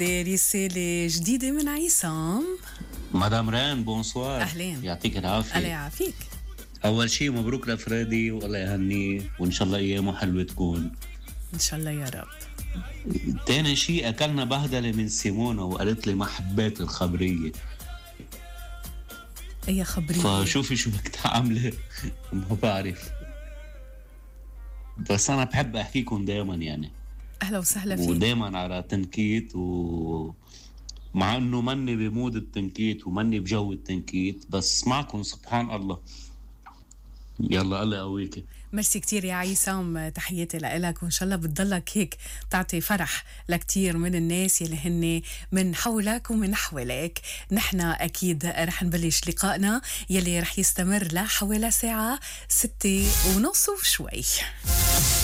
رسالة جديدة من عصام. مدام ران بونسوار. أهلين. يعطيك العافية. الله يعافيك. أول شيء مبروك لفريدي والله يهنيه وإن شاء الله أيامه حلوة تكون. إن شاء الله يا رب. تاني شيء أكلنا بهدلة من سيمونة وقالت لي ما حبيت الخبرية. أي خبرية؟ فشوفي شو بدك تعملي. ما بعرف بس أنا بحب أحكيكم دايما يعني. أهلا وسهلا فيك. ودايما على تنكيت مع انه مني بمود التنكيت ومني بجو التنكيت بس معكم سبحان الله. يلا الله يقويك. ميرسي كتير يا عصام، تحياتي لك وإن شاء الله بتضلك هيك تعطي فرح لكتير من الناس يلي هن من حولك ومن حولك. نحن أكيد رح نبلش لقائنا يلي رح يستمر لحوالي ساعة 6:30 وشوي.